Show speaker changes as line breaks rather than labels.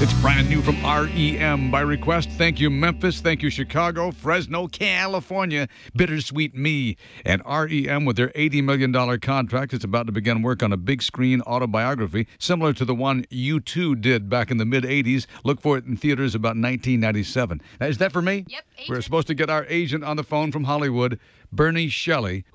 It's brand new from REM by request. Thank you, Memphis. Thank you, Chicago, Fresno, California. Bittersweet Me. And REM, with their $80 million contract, is about to begin work on a big screen autobiography similar to the one U2 did back in the mid-'80s. Look for it in theaters about 1997. Now, is that for me?
Yep,
We're
agent.
supposed to get our agent on the phone from Hollywood, Bernie Shelley.